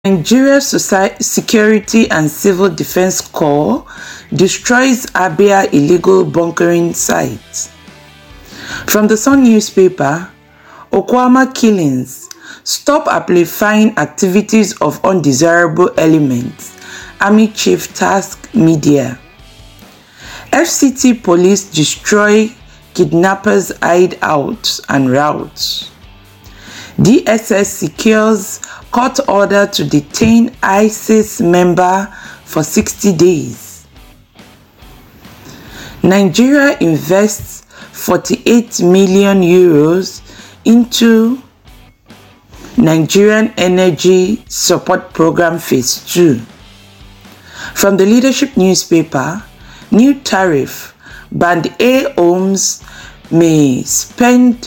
Nigeria Security and Civil Defense Corps destroys Abia illegal bunkering site. From the Sun newspaper, Okwama killings stop amplifying activities of undesirable elements, Army Chief task media. FCT police destroy kidnappers' hideouts and routes. DSS secures court order to detain ISIS member for 60 days. Nigeria invests 48 million euros into Nigerian Energy Support Program Phase 2. From the Leadership newspaper, new tariff, Band A homes may spend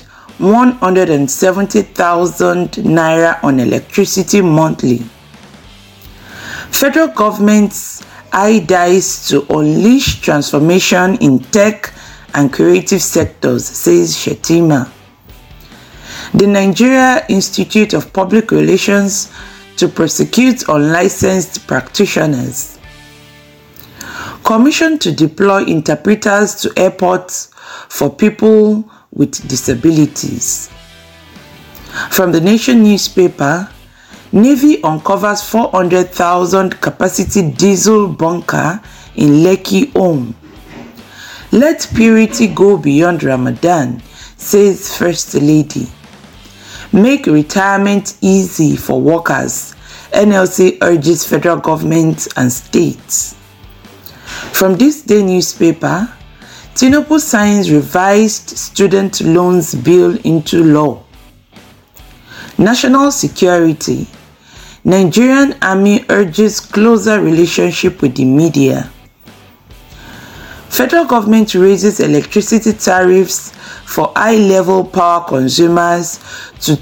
170,000 naira on electricity monthly. Federal government's eye dies to unleash transformation in tech and creative sectors, says Shettima. The Nigeria Institute of Public Relations to prosecute unlicensed practitioners. Commission to deploy interpreters to airports for people with disabilities. From the Nation newspaper, Navy uncovers 400,000 capacity diesel bunker in Lekki home. Let purity go beyond Ramadan, says First Lady. Make retirement easy for workers, NLC urges federal government and states. From This Day newspaper, Tinubu signs revised student loans bill into law. National security. Nigerian Army urges closer relationship with the media. Federal government raises electricity tariffs for high-level power consumers to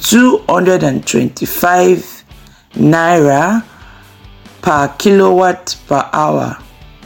225 naira per kilowatt per hour.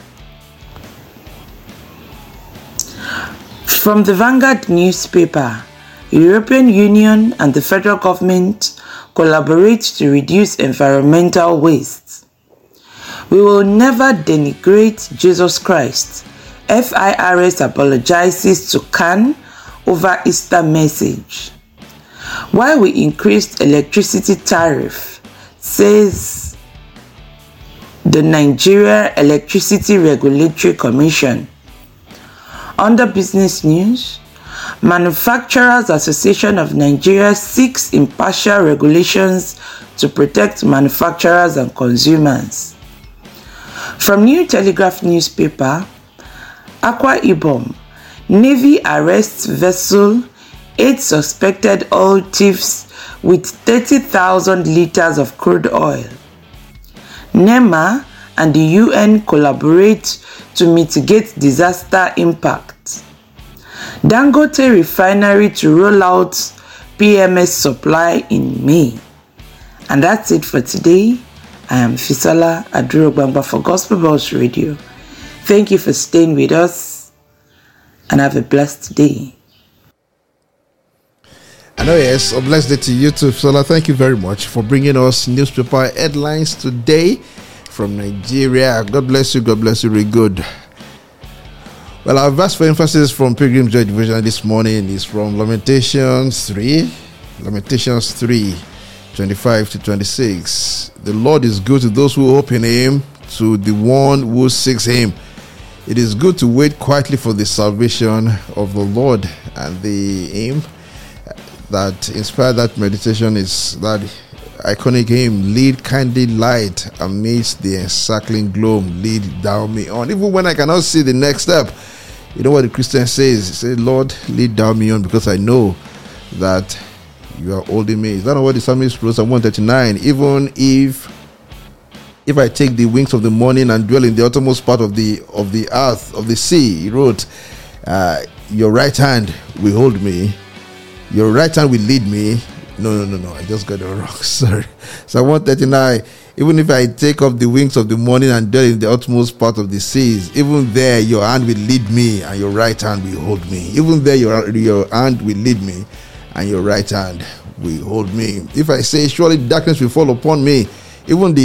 From the Vanguard newspaper, European Union and the federal government collaborate to reduce environmental waste. We will never denigrate Jesus Christ. FIRS apologizes to CAN over Easter message. Why we increased electricity tariff, says the Nigeria Electricity Regulatory Commission. Under business news, Manufacturers Association of Nigeria seeks impartial regulations to protect manufacturers and consumers. From New Telegraph newspaper, Akwa Ibom, Navy arrests vessel, 8 suspected oil thieves with 30,000 liters of crude oil. NEMA and the UN collaborate to mitigate disaster impact. Dangote refinery to roll out PMS supply in May. And that's it for today. I am Fisola Adurogbangba for Gospel Bells Radio. Thank you for staying with us and have a blessed day. I know, yes, a blessed day to you too, Fisola. Thank you very much for bringing us newspaper headlines today from Nigeria. God bless you. God bless you. Really good. Well, our verse for emphasis from Pilgrim Joy Division this morning is from Lamentations 3, 25 to 26. The Lord is good to those who hope in Him, to the one who seeks Him. It is good to wait quietly for the salvation of the Lord. And the hymn that inspired that meditation is that iconic hymn, lead kindly light amidst the encircling gloom, lead thou me on. Even when I cannot see the next step, you know what the Christian says? He says, Lord, lead thou me on, because I know that you are holding me. Is that not what the psalmist wrote? Psalm 139. Even if I take the wings of the morning and dwell in the uttermost part of the earth, of the sea, he wrote, your right hand will hold me, your right hand will lead me. No, I just got it wrong. Sorry. Psalm 139. Even if I take up the wings of the morning and dwell in the utmost part of the seas, even there your hand will lead me and your right hand will hold me. Even there your hand will lead me and your right hand will hold me. If I say, surely darkness will fall upon me, even the